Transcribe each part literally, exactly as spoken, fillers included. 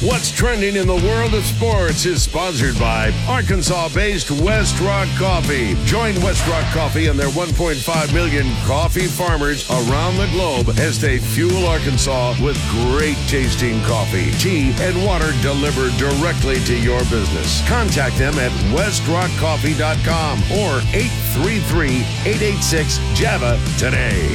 What's Trending in the World of Sports is sponsored by Arkansas-based West Rock Coffee. Join West Rock Coffee and their one point five million coffee farmers around the globe as they fuel Arkansas with great tasting coffee, tea, and water delivered directly to your business. Contact them at west rock coffee dot com or eight three three, eight eight six, Java today.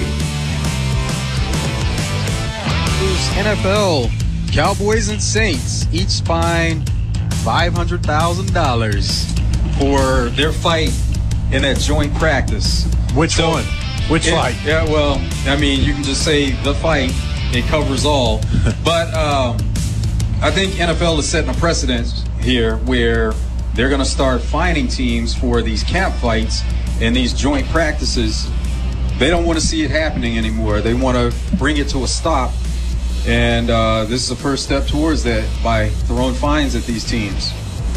N F L. Cowboys and Saints each fined five hundred thousand dollars for their fight in that joint practice. Which so, one? Which it, fight? Yeah, well, I mean, you can just say the fight. It covers all. But um, I think N F L is setting a precedent here where they're going to start fining teams for these camp fights and these joint practices. They don't want to see it happening anymore. They want to bring it to a stop. And uh, this is the first step towards that by throwing fines at these teams.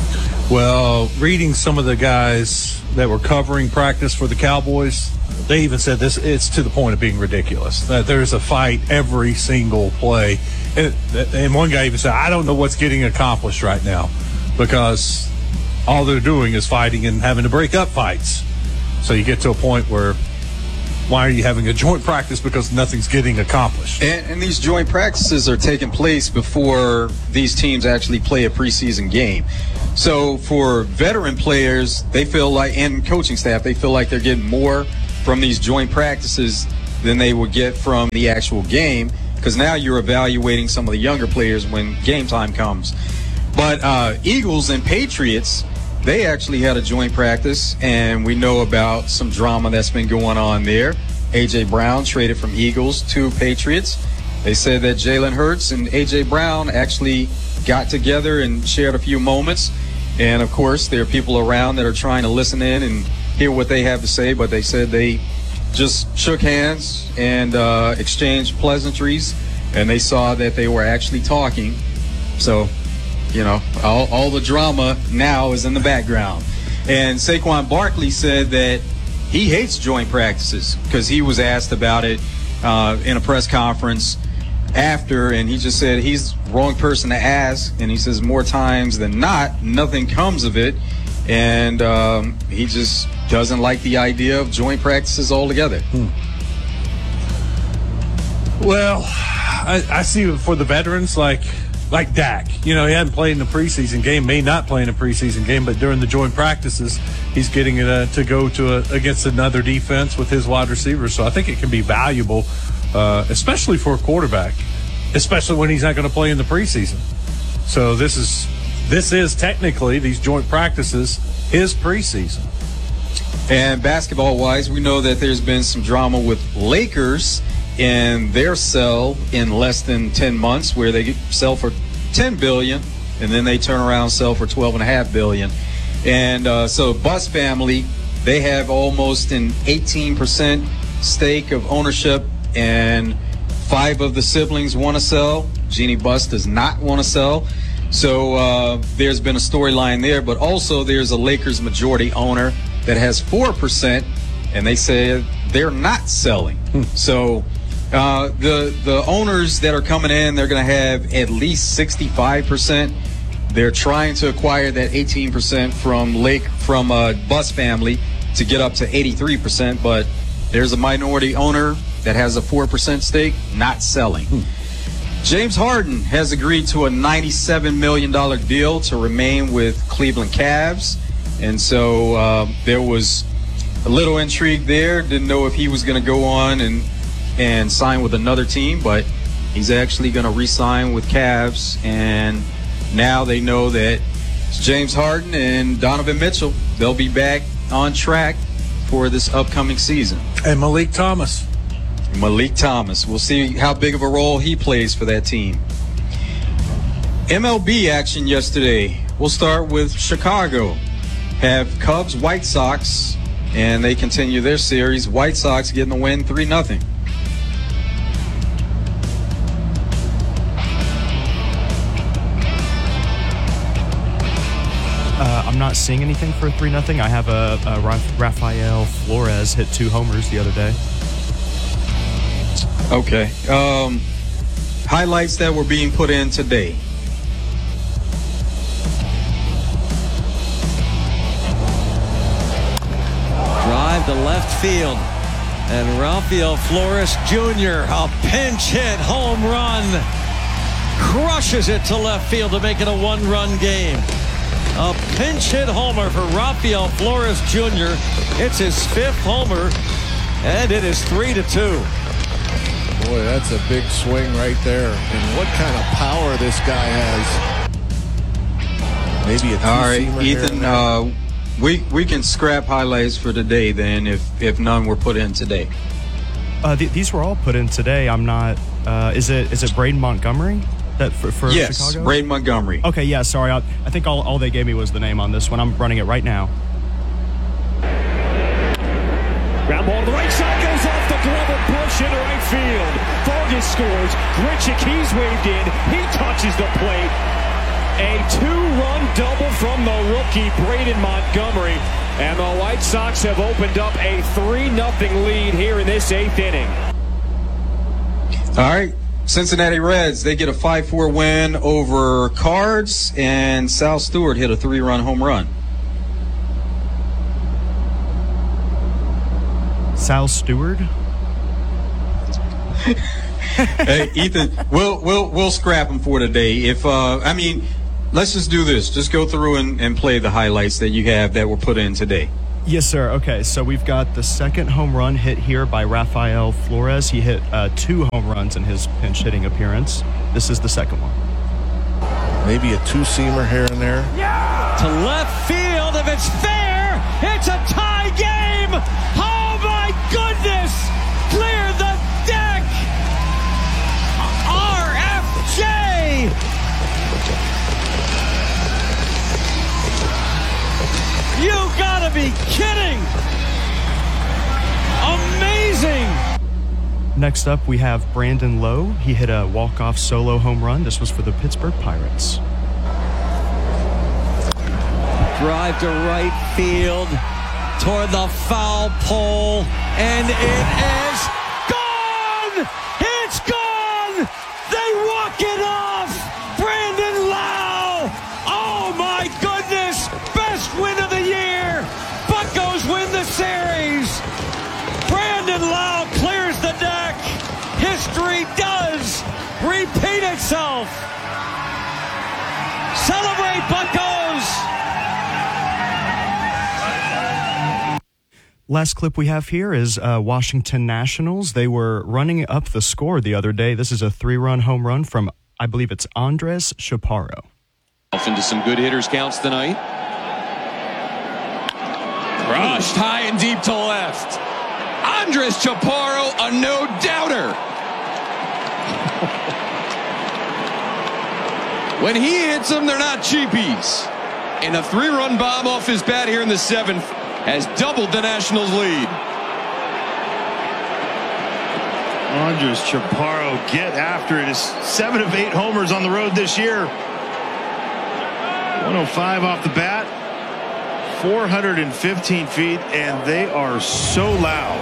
Well, reading some of the guys that were covering practice for the Cowboys, they even said this, it's to the point of being ridiculous. That there's a fight every single play. And, and one guy even said, I don't know what's getting accomplished right now because all they're doing is fighting and having to break up fights. So you get to a point where why are you having a joint practice? Because nothing's getting accomplished. And, and these joint practices are taking place before these teams actually play a preseason game. So for veteran players, they feel like, and coaching staff, they feel like they're getting more from these joint practices than they would get from the actual game, because now you're evaluating some of the younger players when game time comes. But uh, Eagles and Patriots, they actually had a joint practice, and we know about some drama that's been going on there. A J. Brown traded from Eagles to Patriots. They said that Jalen Hurts and A J. Brown actually got together and shared a few moments. And, of course, there are people around that are trying to listen in and hear what they have to say, but they said they just shook hands and uh, exchanged pleasantries, and they saw that they were actually talking. So, you know, all, all the drama now is in the background. And Saquon Barkley said that he hates joint practices because he was asked about it uh, in a press conference after, and he just said he's the wrong person to ask. And he says more times than not, nothing comes of it. And um, he just doesn't like the idea of joint practices altogether. Hmm. Well, I, I see for the veterans, like, Like Dak, you know, he hadn't played in the preseason game, may not play in a preseason game, but during the joint practices, he's getting it uh, to go to a, against another defense with his wide receivers. So I think it can be valuable, uh, especially for a quarterback, especially when he's not going to play in the preseason. So this is this is technically these joint practices his preseason. And basketball-wise, we know that there's been some drama with Lakers in their sell in less than ten months, where they sell for ten billion dollars and then they turn around and sell for twelve point five billion dollars. And uh, so Buss family, they have almost an eighteen percent stake of ownership, and five of the siblings want to sell. Jeannie Buss does not want to sell. So uh, there's been a storyline there, but also there's a Lakers majority owner that has four percent, and they say they're not selling. Hmm. So Uh, the the owners that are coming in, they're going to have at least sixty-five percent. They're trying to acquire that eighteen percent from Lake from uh, Buss family to get up to eighty-three percent. But there's a minority owner that has a four percent stake, not selling. Hmm. James Harden has agreed to a ninety-seven million dollars deal to remain with Cleveland Cavs, and so uh, there was a little intrigue there. Didn't know if he was going to go on and and sign with another team, but he's actually going to re-sign with Cavs, and now they know that it's James Harden and Donovan Mitchell. They'll be back on track for this upcoming season. And Malik Thomas. Malik Thomas. We'll see how big of a role he plays for that team. M L B action yesterday. We'll start with Chicago. Have Cubs, White Sox, and they continue their series. White Sox getting the win three nothing. Uh, I'm not seeing anything for three nothing. I have a, a Rafael Flores hit two homers the other day. Okay. Um, highlights that were being put in today. to left field. And Rafael Flores Junior, a pinch hit home run, crushes it to left field to make it a one-run game. A pinch hit homer for Rafael Flores Junior It's his fifth homer, and it is three to two. Boy, that's a big swing right there. And what kind of power this guy has. Maybe a two-seamer. All right, Ethan, uh, we we can scrap highlights for today then if, if none were put in today. Uh, th- these were all put in today. I'm not. Uh, is it is it Braden Montgomery that for, for yes, Chicago? Yes, Braden Montgomery. Okay, yeah. Sorry, I, I think all all they gave me was the name on this one. I'm running it right now. Ground ball to the right side, goes off the glove of Bush into right field. Vargas scores. Grichuk, he's waved in. He touches the plate. A two-run double from the rookie, Braden Montgomery. And the White Sox have opened up a three nothing lead here in this eighth inning. All right. Cincinnati Reds, they get a five four win over Cards, and Sal Stewart hit a three-run home run. Sal Stewart? Hey, Ethan, we'll we'll we'll scrap them for today. If uh, I mean, let's just do this. Just go through and, and play the highlights that you have that were put in today. Yes, sir. Okay, so we've got the second home run hit here by Rafael Flores. He hit uh, two home runs in his pinch hitting appearance. This is the second one. Maybe a two-seamer here and there. Yeah! To left field, if it's fair, it's a tie game. Oh my goodness! Clear the deck. R F J. You gotta be kidding! Amazing! Next up, we have Brandon Lowe. He hit a walk-off solo home run. This was for the Pittsburgh Pirates. Drive to right field toward the foul pole, and it is gone! It's gone! They walk it off! Brandon Lowe! Oh my goodness! Best win of the year! Buccos win the series! Brandon Lowe clears the deck! History does repeat itself! Celebrate, Buccos! Last clip we have here is uh, Washington Nationals. They were running up the score the other day. This is a three-run home run from, I believe it's Andres Chaparro. Off into some good hitters counts tonight. Crushed high and deep to left. Andres Chaparro, a no-doubter. When he hits them, they're not cheapies. And a three-run bomb off his bat here in the seventh has doubled the Nationals' lead. Andres Chaparro, get after it. Is seven of eight homers on the road this year. one oh five off the bat. four hundred fifteen feet, and they are so loud.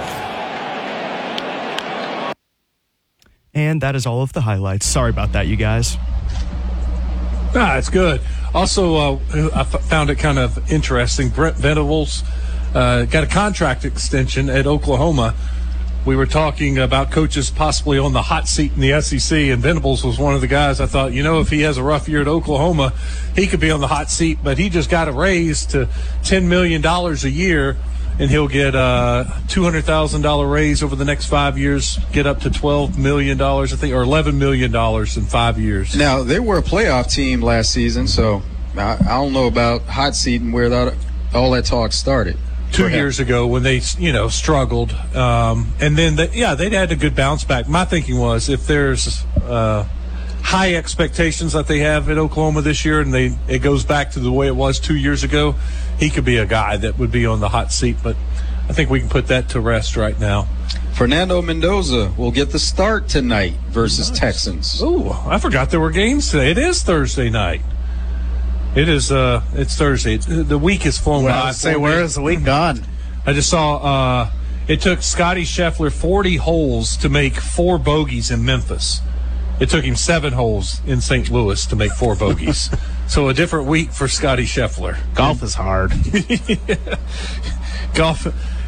And that is all of the highlights. Sorry about that, you guys. Ah, it's good. Also, uh, I f- found it kind of interesting. Brent Venables uh, got a contract extension at Oklahoma. We were talking about coaches possibly on the hot seat in the S E C, and Venables was one of the guys I thought, you know, if he has a rough year at Oklahoma, he could be on the hot seat. But he just got a raise to ten million dollars a year, and he'll get a two hundred thousand dollars raise over the next five years, get up to twelve million dollars, I think, or eleven million dollars in five years. Now, they were a playoff team last season, so I, I don't know about hot seat and where that, all that talk started. Two years ago when they, you know, struggled. Um, and then, they, yeah, they'd had a good bounce back. My thinking was if there's uh, high expectations that they have at Oklahoma this year and they it goes back to the way it was two years ago, he could be a guy that would be on the hot seat. But I think we can put that to rest right now. Fernando Mendoza will get the start tonight versus nice. Texans. Oh, I forgot there were games today. It is Thursday night. It is. Uh, it's Thursday. The week is flown well, by. I say, where is the week gone? I just saw. Uh, it took Scotty Scheffler forty holes to make four bogeys in Memphis. It took him seven holes in Saint Louis to make four bogeys. So a different week for Scotty Scheffler. Golf is hard. Golf.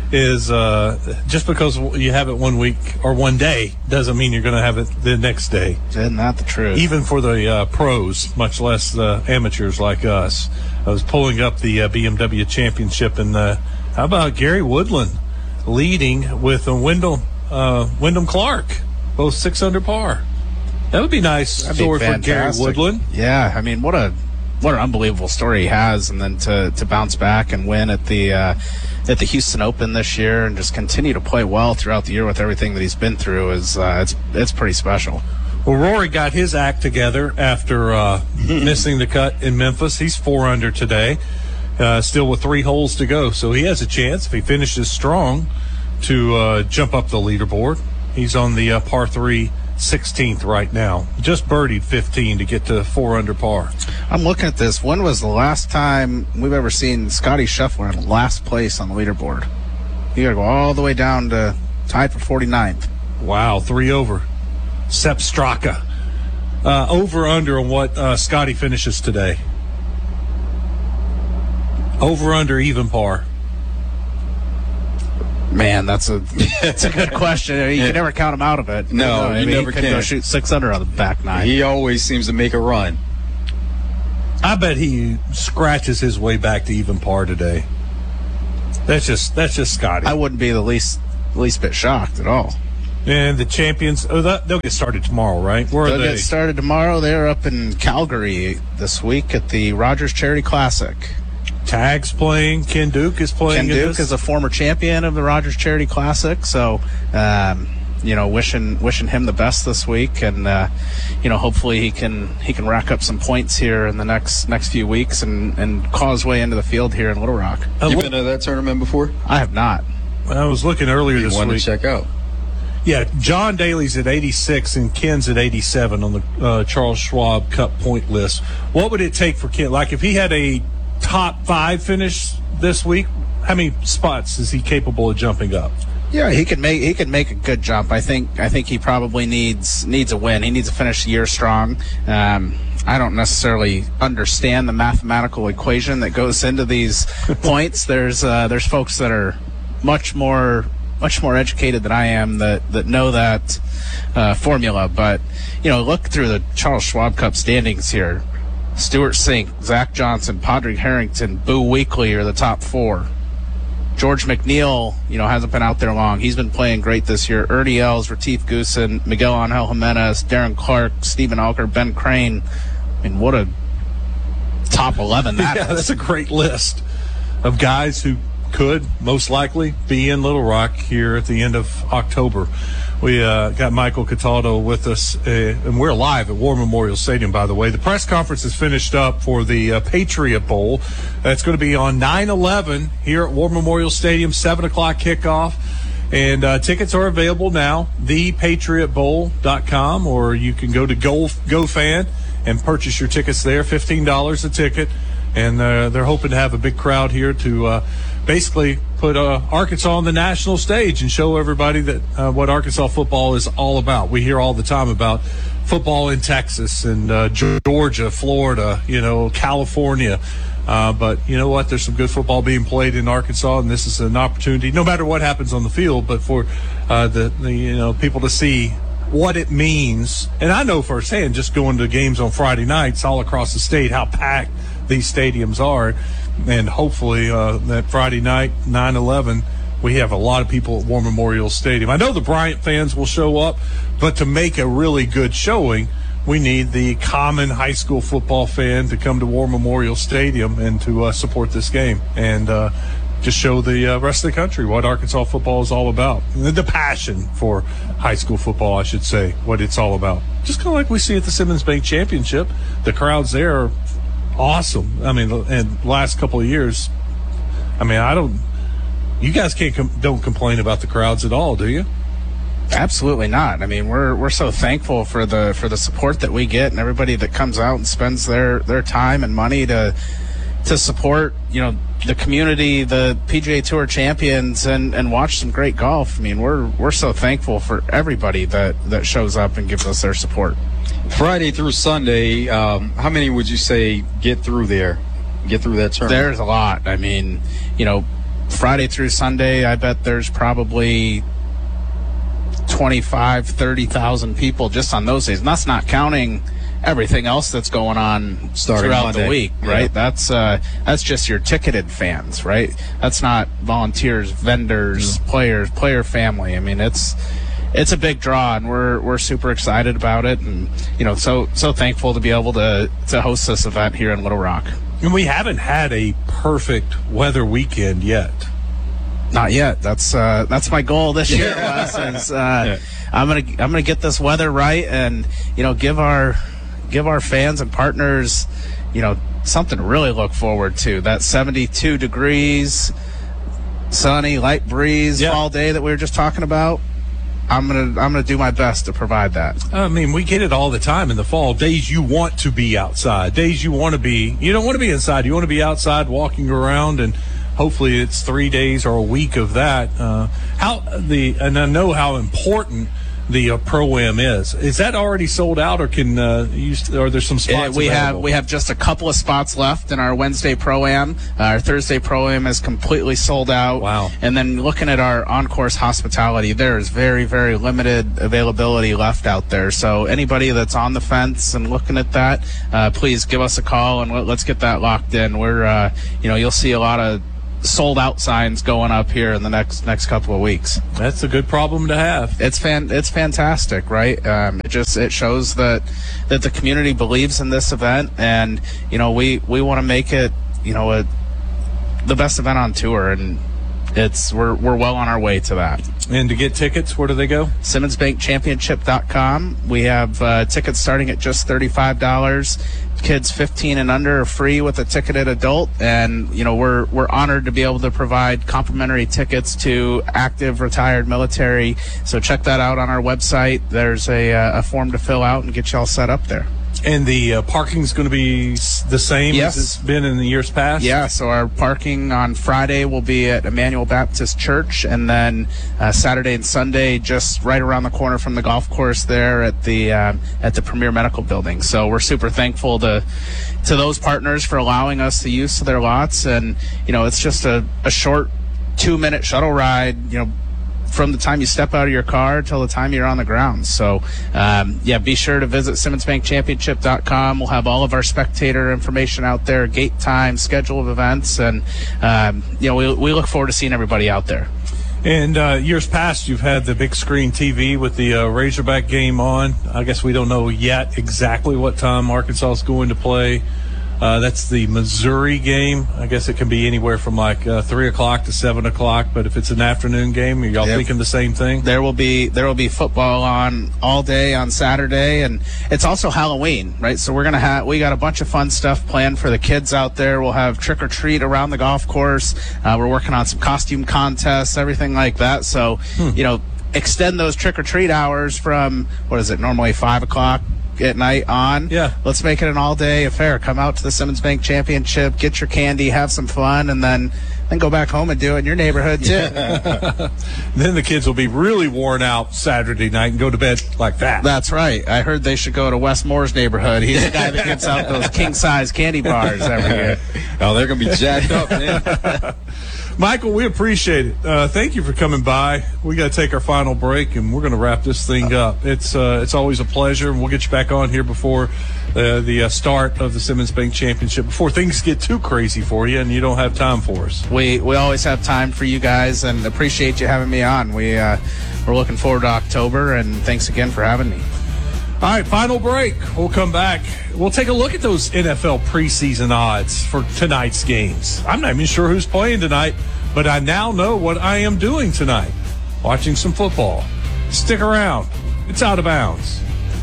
is uh, just because you have it one week or one day doesn't mean you're going to have it the next day. Isn't that the truth? Even for the uh, pros, much less the amateurs like us. I was pulling up the uh, B M W Championship, and uh, how about Gary Woodland leading with a Wyndham, uh, Wyndham Clark, both six under par. That would be nice That'd story be for Gary Woodland. Yeah, I mean, what a what an unbelievable story he has, and then to, to bounce back and win at the uh, at the Houston Open this year, and just continue to play well throughout the year with everything that he's been through is uh, it's it's pretty special. Well, Rory got his act together after uh, missing the cut in Memphis. He's four under today, uh, still with three holes to go, so he has a chance if he finishes strong to uh, jump up the leaderboard. He's on the uh, par three. sixteenth right now. Just birdied fifteen to get to four under par. I'm looking at this. When was the last time we've ever seen Scotty Scheffler in last place on the leaderboard? You got to go all the way down to tied for forty-ninth. Wow, three over. Sepp Straka. Uh, over under on what uh, Scotty finishes today. Over under even par. Man, that's a that's a good question. You can never count him out of it. No, you, know, you I mean, never he could can. go shoot six under on the back nine. He always seems to make a run. I bet he scratches his way back to even par today. That's just that's just Scotty. I wouldn't be the least least bit shocked at all. And the champions, oh, that, they'll get started tomorrow, right? Where They'll are they? get started tomorrow. They're up in Calgary this week at the Rogers Charity Classic. Tag's playing. Ken Duke is playing. Ken in Duke this. is a former champion of the Rogers Charity Classic, so um, you know, wishing wishing him the best this week, and uh, you know, hopefully he can he can rack up some points here in the next next few weeks and and claw his way into the field here in Little Rock. You've been to that tournament before? I have not. I was looking earlier this One week. to check out. Yeah, John Daly's at eighty-six and Ken's at eighty-seven on the uh, Charles Schwab Cup point list. What would it take for Ken? Like if he had a top five finish this week, how many spots is he capable of jumping up? Yeah, he can make he can make a good jump. I think I think he probably needs needs a win. He needs to finish the year strong. Um, I don't necessarily understand the mathematical equation that goes into these points. There's uh, there's folks that are much more much more educated than I am that that know that uh, formula. But you know, look through the Charles Schwab Cup standings here. Stuart Sink, Zach Johnson, Padraig Harrington, Boo Weekley are the top four. George McNeil, you know, hasn't been out there long. He's been playing great this year. Ernie Els, Retief Goosen, Miguel Angel Jimenez, Darren Clark, Stephen Alker, Ben Crane. I mean, what a top eleven that yeah, is. That's a great list of guys who could most likely be in Little Rock here at the end of October. We uh, got Michael Cataldo with us, uh, and we're live at War Memorial Stadium, by the way. The press conference is finished up for the uh, Patriot Bowl. That's going to be on nine eleven here at War Memorial Stadium, seven o'clock kickoff. And uh, tickets are available now, the patriot bowl dot com, or you can go to Go, GoFan and purchase your tickets there, fifteen dollars a ticket. And uh, they're hoping to have a big crowd here to uh, basically put uh, Arkansas on the national stage and show everybody that uh, what Arkansas football is all about. We hear all the time about football in Texas and uh, Georgia, Florida, you know, California. Uh, but you know what? There's some good football being played in Arkansas, and this is an opportunity, no matter what happens on the field, but for uh, the, the you know people to see what it means. And I know firsthand, just going to games on Friday nights all across the state, how packed these stadiums are. And hopefully uh, that Friday night, nine eleven, we have a lot of people at War Memorial Stadium. I know the Bryant fans will show up, but to make a really good showing, we need the common high school football fan to come to War Memorial Stadium and to uh, support this game and uh, just show the uh, rest of the country what Arkansas football is all about. The passion for high school football, I should say, what it's all about. Just kind of like we see at the Simmons Bank Championship. The crowds there are awesome. I mean, in the last couple of years, I mean, I don't – you guys can't com- don't complain about the crowds at all, do you? Absolutely not. I mean, we're we're so thankful for the for the support that we get and everybody that comes out and spends their, their time and money to to support, you know, the community, the P G A Tour champions, and, and watch some great golf. I mean, we're we're so thankful for everybody that, that shows up and gives us their support. Friday through Sunday, um, how many would you say get through there, get through that tournament? There's a lot. I mean, you know, Friday through Sunday, I bet there's probably twenty-five, thirty thousand people just on those days. And that's not counting everything else that's going on Starting throughout Monday. the week, right? Yeah. That's uh, that's just your ticketed fans, right? That's not volunteers, vendors, Mm. players, player family. I mean, it's it's a big draw, and we're we're super excited about it, and you know, so so thankful to be able to to host this event here in Little Rock. And we haven't had a perfect weather weekend yet. Not yet. That's uh, that's my goal this year, Wes. Is, uh, I'm gonna I'm gonna get this weather right, and you know, give our give our fans and partners, you know, something to really look forward to. That seventy-two degrees, sunny, light breeze, Yeah. fall day that we were just talking about. I'm gonna I'm gonna do my best to provide that. I mean, we get it all the time in the fall. Days you want to be outside. Days you want to be, you don't want to be inside. You want to be outside walking around, and hopefully it's three days or a week of that. Uh, how the, and I know how important the uh, Pro-Am is. Is that already sold out, or can, uh, you, or there's some spots Uh, we have available? we have just a couple of spots left in our Wednesday Pro-Am. Uh, our Thursday Pro-Am is completely sold out. Wow. And then looking at our on-course hospitality, there is very, very limited availability left out there. So anybody that's on the fence and looking at that, uh, please give us a call and let, let's get that locked in. We're, uh, you know, you'll see a lot of sold out signs going up here in the next next couple of weeks. That's a good problem to have. It's fan it's fantastic, right? Um, it just it shows that that the community believes in this event, and you know, we we want to make it, you know, a, the best event on tour, and it's we're we're well on our way to that. And to get tickets, where do they go? Simmons Bank Championship dot com. We have uh, tickets starting at just thirty-five dollars. Kids fifteen and under are free with a ticketed adult, and you know, we're we're honored to be able to provide complimentary tickets to active retired military. So check that out on our website. There's a, uh, a form to fill out and get you all set up there. And the uh, parking's going to be s- the same Yes. as it's been in the years past? Yeah, so our parking on Friday will be at Emmanuel Baptist Church, and then uh, Saturday and Sunday just right around the corner from the golf course there at the um, at the Premier Medical Building. So we're super thankful to to those partners for allowing us the use of their lots, and you know, it's just a, a short two minute shuttle ride, you know, from the time you step out of your car till the time you're on the ground. So, um, yeah, be sure to visit Simmons Bank Championship dot com. We'll have all of our spectator information out there, gate time, schedule of events, and, um, you know, we, we look forward to seeing everybody out there. And uh, years past, you've had the big screen T V with the uh, Razorback game on. I guess we don't know yet exactly what time Arkansas is going to play. Uh, that's the Missouri game. I guess it can be anywhere from like uh, three o'clock to seven o'clock. But if it's an afternoon game, are y'all Yep. thinking the same thing? There will be there will be football on all day on Saturday, and it's also Halloween, right? So we're gonna have we got a bunch of fun stuff planned for the kids out there. We'll have trick or treat around the golf course. Uh, we're working on some costume contests, everything like that. So you know, extend those trick or treat hours from what is it normally five o'clock at night on. Yeah. Let's make it an all day affair. Come out to the Simmons Bank Championship, get your candy, have some fun, and then then go back home and do it in your neighborhood too. Then the kids will be really worn out Saturday night and go to bed like that. That's right. I heard they should go to Wes Moore's neighborhood. He's the guy that gets out those king-size candy bars every year. Oh, they're going to be jacked up, man. Michael, we appreciate it. Uh, thank you for coming by. We got to take our final break, and we're going to wrap this thing up. It's uh, it's always a pleasure, and we'll get you back on here before uh, the uh, start of the Simmons Bank Championship, before things get too crazy for you and you don't have time for us. We we always have time for you guys, and appreciate you having me on. We uh, we're looking forward to October, and thanks again for having me. All right, final break. We'll come back. We'll take a look at those N F L preseason odds for tonight's games. I'm not even sure who's playing tonight, but I now know what I am doing tonight. Watching some football. Stick around. It's Out of Bounds.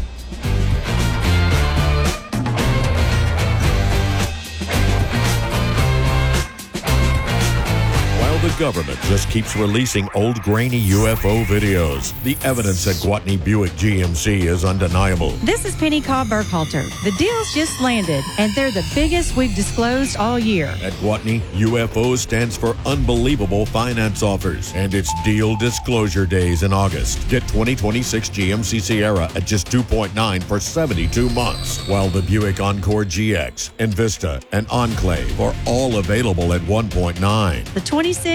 The government just keeps releasing old grainy U F O videos. The evidence at Gwatney Buick G M C is undeniable. This is Penny Cobb Burkhalter. The deal's just landed, and they're the biggest we've disclosed all year. At Gwatney, U F O stands for Unbelievable Finance Offers, and it's Deal Disclosure Days in August. Get twenty twenty-six G M C Sierra at just two point nine for seventy-two months, while the Buick Encore G X, Envista, and Enclave are all available at one point nine. The twenty-six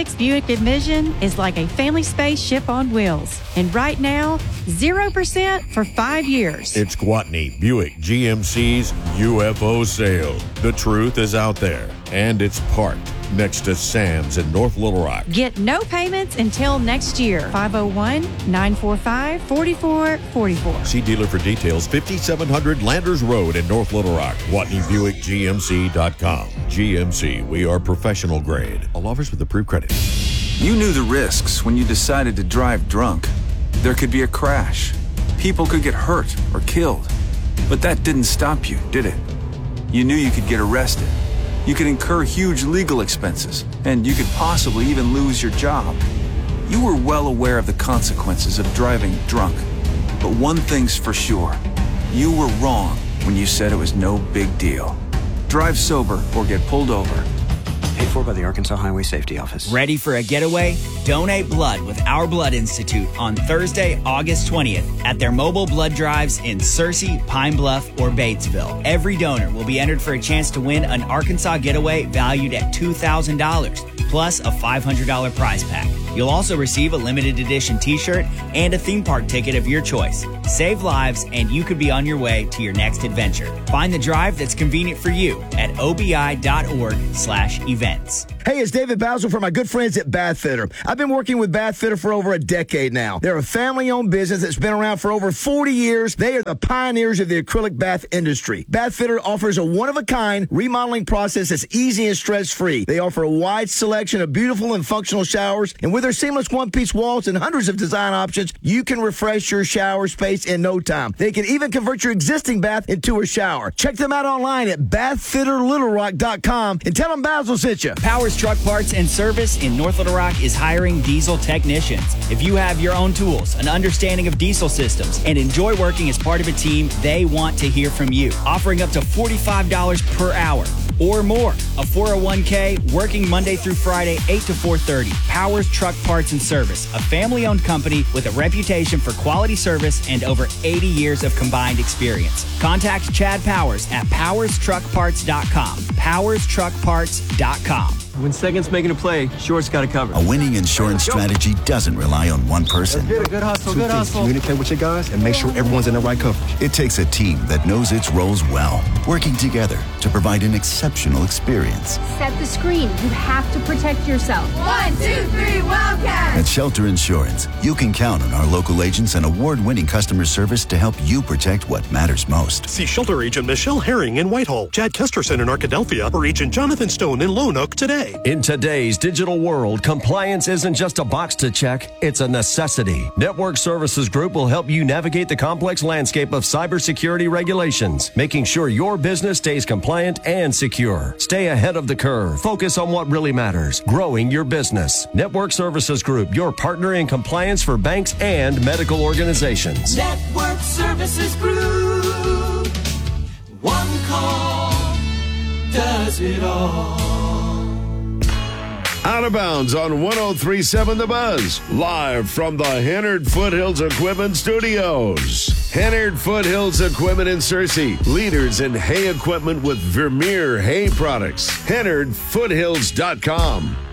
Phoenix Buick Envision is like a family spaceship on wheels. And right now, zero percent for five years. It's Gwatney Buick G M C's U F O sale. The truth is out there, and it's parked next to Sam's in North Little Rock. Get no payments until next year. five oh one, nine four five, four four four four. See dealer for details. fifty-seven hundred Landers Road in North Little Rock. Gwatney Buick G M C dot com. G M C, we are professional grade. All offers with approved credit. You knew the risks when you decided to drive drunk. There could be a crash. People could get hurt or killed. But that didn't stop you, did it? You knew you could get arrested. You could incur huge legal expenses, and you could possibly even lose your job. You were well aware of the consequences of driving drunk. But one thing's for sure. You were wrong when you said it was no big deal. Drive sober or get pulled over. Paid for by the Arkansas Highway Safety Office. Ready for a getaway? Donate blood with Our Blood Institute on Thursday, August twentieth at their mobile blood drives in Searcy, Pine Bluff, or Batesville. Every donor will be entered for a chance to win an Arkansas getaway valued at two thousand dollars, plus a five hundred dollars prize pack. You'll also receive a limited edition t-shirt and a theme park ticket of your choice. Save lives, and you could be on your way to your next adventure. Find the drive that's convenient for you at obi.org slash events. Hey, it's David Basil from my good friends at Bath Fitter. I've been working with Bath Fitter for over a decade now. They're a family-owned business that's been around for over forty years. They are the pioneers of the acrylic bath industry. Bath Fitter offers a one-of-a-kind remodeling process that's easy and stress-free. They offer a wide selection of beautiful and functional showers, and with their seamless one-piece walls and hundreds of design options, you can refresh your shower space in no time. They can even convert your existing bath into a shower. Check them out online at bath fitter little rock dot com and tell them Basil sent you. Powers Truck Parts and Service in North Little Rock is hiring diesel technicians. If you have your own tools, an understanding of diesel systems, and enjoy working as part of a team, they want to hear from you. Offering up to forty-five dollars per hour or more. A four oh one k, working Monday through Friday, eight to four thirty. Powers Truck Parts and Service, a family-owned company with a reputation for quality service and over eighty years of combined experience. Contact Chad Powers at powers truck parts dot com. powers truck parts dot com. When second's making a play, short's got to cover. A winning insurance strategy doesn't rely on one person. Good, good hustle, Two good things. hustle. Communicate with your guys and make sure everyone's in the right coverage. It takes a team that knows its roles well, working together to provide an exceptional experience. Set the screen. You have to protect yourself. One, two, three, Wildcats! At Shelter Insurance, you can count on our local agents and award-winning customer service to help you protect what matters most. See Shelter Agent Michelle Herring in Whitehall, Chad Kesterson in Arkadelphia, or Agent Jonathan Stone in Lonoke today. In today's digital world, compliance isn't just a box to check, it's a necessity. Network Services Group will help you navigate the complex landscape of cybersecurity regulations, making sure your business stays compliant and secure. Stay ahead of the curve. Focus on what really matters, growing your business. Network Services Group, your partner in compliance for banks and medical organizations. Network Services Group. One call does it all. Out of Bounds on one oh three point seven The Buzz. Live from the Hennard Foothills Equipment Studios. Hennard Foothills Equipment in Searcy. Leaders in hay equipment with Vermeer hay products. Hennard Foothills dot com.